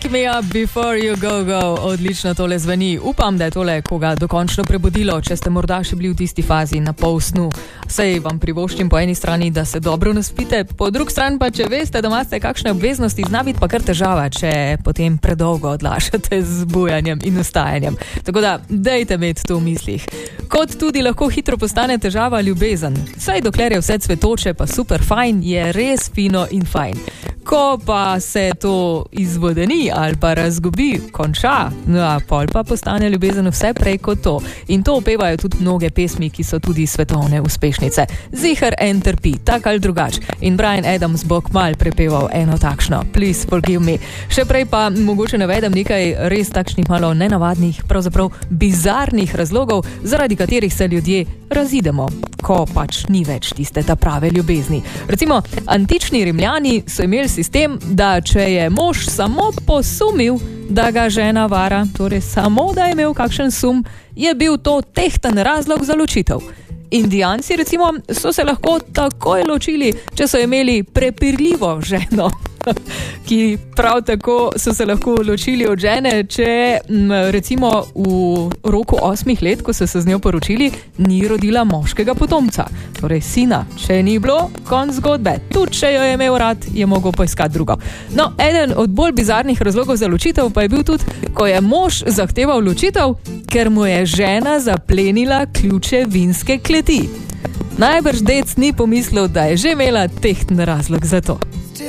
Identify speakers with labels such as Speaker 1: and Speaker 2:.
Speaker 1: Wake me up before you go. Odlično tole zveni. Upam, da je tole koga dokončno prebudilo, če ste morda še bili v tisti fazi na pol snu. Sej vam privoščim po eni strani, da se dobro naspite, po drugi strani pa, če veste, da imate kakšne obveznosti, zna biti pa kar težava, če potem predolgo odlašate z zbujanjem in vstajanjem. Tako da, dejte imeti to v mislih. Kot tudi lahko hitro postane težava ljubezen. Saj dokler je vse cvetoče pa super fajn, je res fino in fajn. Ko pa se to izvodeni ali pa razgubi, konča, pol pa postane ljubezen vse prej kot to. In to opevajo tudi mnoge pesmi, ki so tudi svetovne uspešnice. Ziher en trpi, tak ali drugač. In Bryan Adams bo kmalu prepeval eno takšno, Please Forgive Me. Še prej pa mogoče navedem nekaj res takšnih malo nenavadnih, pravzaprav bizarnih razlogov, zaradi katerih se ljudje razidemo, ko pač ni več tiste ta prave ljubezni. Recimo, antični Rimljani so imeli sistem, da če je mož samo posumil, da ga žena vara, torej samo da je imel kakšen sum, je bil to tehten razlog za ločitev. Indijanci recimo so se lahko takoj ločili, če so imeli prepirljivo ženo, ki prav tako so se lahko ločili od žene, če recimo v roku 8 let, ko so se z njo poročili, ni rodila moškega potomca, torej sina. Če ni bilo, konc zgodbe. Tudi če jo je imel rad, je mogel poiskati drugo. No, eden od bolj bizarnih razlogov za ločitev pa je bil tudi, ko je mož zahteval ločitev, ker mu je žena zaplenila ključe vinske kleti. Najbrž dec ni pomislil, da je že imela tehten razlog za to.